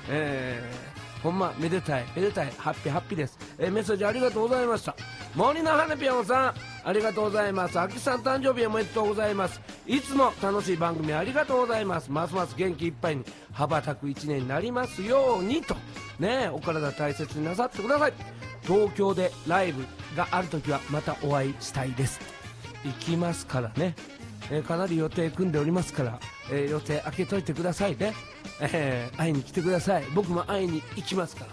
ほんまめでたいめでたい、ハッピーハッピーです。メッセージありがとうございました。森の花ぴょんさんありがとうございます。あきさん誕生日おめでとうございます。いつも楽しい番組ありがとうございます。ますます元気いっぱいに羽ばたく一年になりますようにとね、お体大切になさってください。東京でライブがあるときはまたお会いしたいです。行きますからね、かなり予定組んでおりますから、予定開けといてくださいね。会いに来てください。僕も会いに行きますから。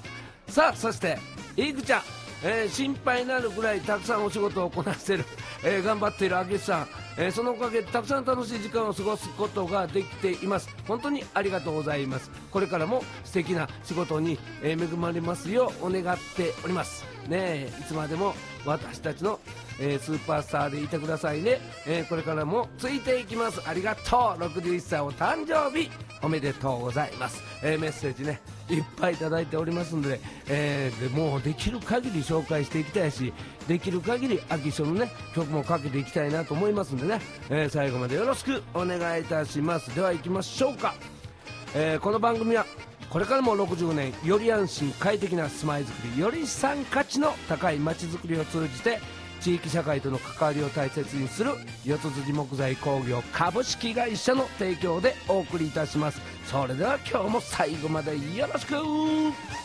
さあそしていくちゃん、心配になるぐらいたくさんお仕事をこなしている、頑張っているあきさん、そのおかげでたくさん楽しい時間を過ごすことができています。本当にありがとうございます。これからも素敵な仕事に、恵まれますよう願っておりますね。いつまでも私たちの、スーパースターでいてくださいね。これからもついていきます。ありがとう。61歳お誕生日おめでとうございます。メッセージねいっぱいいただいておりますので、もうできる限り紹介していきたいし、できる限り秋賞のね曲もかけていきたいなと思いますんでね、最後までよろしくお願いいたします。では行きましょうか。この番組はこれからも60年より安心快適な住まいづくり、より資産価値の高いまちづくりを通じて地域社会との関わりを大切にする四つ辻木材工業株式会社の提供でお送りいたします。それでは今日も最後までよろしく。